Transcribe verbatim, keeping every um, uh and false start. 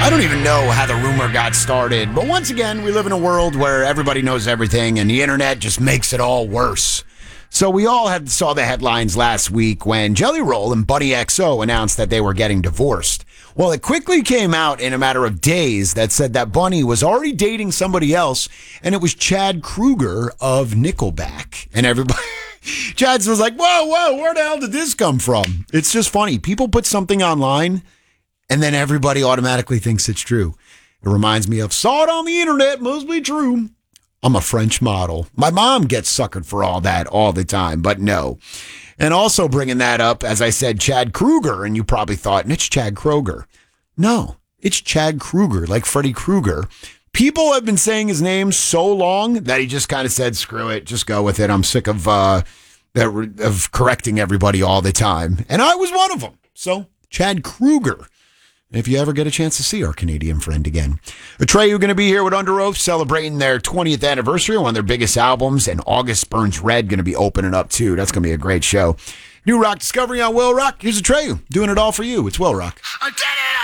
I don't even know how the rumor got started, but once again, we live in a world where everybody knows everything and the internet just makes it all worse. So we all had saw the headlines last week when Jelly Roll and Buddy X O announced that they were getting divorced. Well, it quickly came out in a matter of days that said that Bunny was already dating somebody else, and it was Chad Kroeger of Nickelback. And everybody, Chad was like, whoa, whoa, where the hell did this come from? It's just funny. People put something online, and then everybody automatically thinks it's true. It reminds me of, saw it on the internet, must be true. I'm a French model. My mom gets suckered for all that all the time, but no. And also bringing that up, as I said, Chad Kroeger, and you probably thought, it's Chad Kroeger. No, it's Chad Kroeger, like Freddy Krueger. People have been saying his name so long that he just kind of said, screw it, just go with it. I'm sick of uh, of correcting everybody all the time. And I was one of them. So, Chad Kroeger. If you ever get a chance to see our Canadian friend again. Atreyu going to be here with Under Oath celebrating their twentieth anniversary, one of their biggest albums, and August Burns Red going to be opening up too. That's going to be a great show. New Rock Discovery on Will Rock. Here's Atreyu doing it all for you. It's Will Rock. I did it!